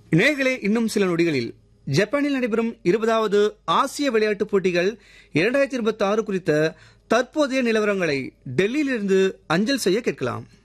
நேயர்களே, இன்னும் சில நொடிகளில் ஜப்பானில் நடைபெறும் 20வது ஆசிய விளையாட்டுப் போட்டிகள் 2026 குறித்த தற்போதைய நிலவரங்களை டெல்லியிலிருந்து அஞ்சல் செய்ய கேட்கலாம்.